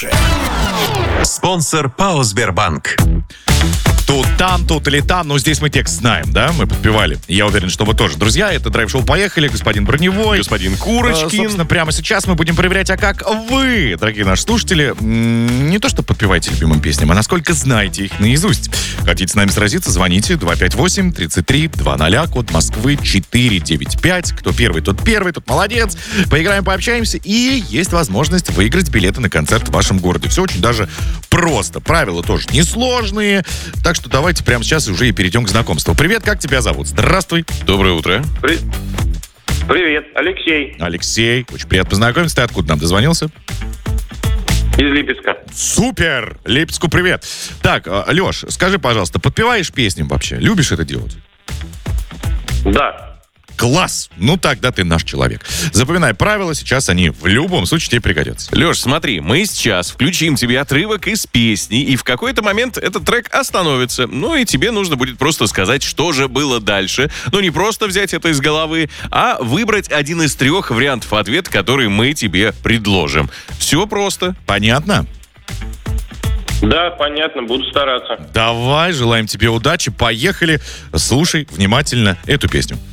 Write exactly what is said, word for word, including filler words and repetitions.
Спонсор ПАО «Сбербанк». Тут там, тут или там, но здесь мы текст знаем, да? Мы подпевали. Я уверен, что вы тоже. Друзья, это драйв-шоу «Поехали». Господин Броневой. Господин Э, Курочкин. Собственно, прямо сейчас мы будем проверять, а как вы, дорогие наши слушатели, м, не то что подпеваете любимым песням, а насколько знаете их наизусть. Хотите с нами сразиться? Звоните два пять восемь тридцать три двадцать, код Москвы четыре девять пять. Кто первый, тот первый, тот молодец. Поиграем, пообщаемся, и есть возможность выиграть билеты на концерт в вашем городе. Все очень даже просто. Правила тоже несложные, так что давайте прямо сейчас уже и перейдем к знакомству. Привет, как тебя зовут? Здравствуй. Доброе утро. При- Привет, Алексей Алексей, очень приятно познакомиться. Ты откуда нам дозвонился? из Липецка. Супер! Липецку привет. Так, Леш, скажи, пожалуйста, подпеваешь песням вообще? Любишь это делать? Да, Класс! Ну тогда ты наш человек. Запоминай правила, сейчас они в любом случае тебе пригодятся. Леш, смотри, мы сейчас включим тебе отрывок из песни, и в какой-то момент этот трек остановится. Ну и тебе нужно будет просто сказать, что же было дальше. Ну не просто взять это из головы, а выбрать один из трех вариантов ответа, который мы тебе предложим. Все просто. Понятно? да, понятно, буду стараться. Давай, желаем тебе удачи, поехали. Слушай внимательно эту песню.